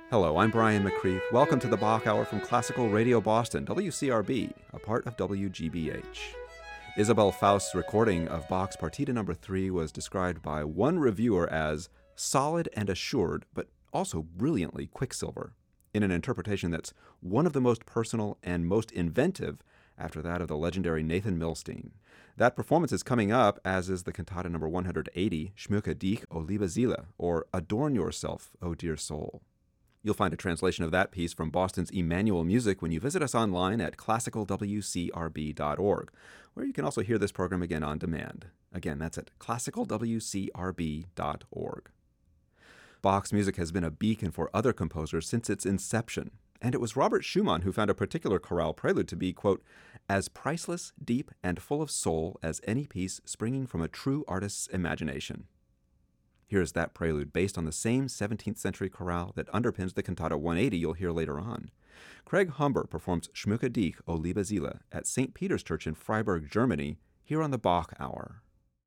Hello, I'm Brian McCreath. Welcome to the Bach Hour from Classical Radio Boston, WCRB, a part of WGBH. Isabel Faust's recording of Bach's Partita No. 3 was described by one reviewer as solid and assured, but also brilliantly quicksilver, in an interpretation that's one of the most personal and most inventive after that of the legendary Nathan Milstein. That performance is coming up, as is the cantata No. 180, Schmücke dich, o liebe Seele, or Adorn Yourself, O Dear Soul. You'll find a translation of that piece from Boston's Emmanuel Music when you visit us online at classicalwcrb.org, where you can also hear this program again on demand. Again, that's at classicalwcrb.org. Bach's music has been a beacon for other composers since its inception, and it was Robert Schumann who found a particular chorale prelude to be, quote, as priceless, deep, and full of soul as any piece springing from a true artist's imagination. Here's that prelude based on the same 17th century chorale that underpins the cantata 180 you'll hear later on. Craig Humber performs Schmücke dich, o liebe Seele at St. Peter's Church in Freiburg, Germany, here on the Bach Hour.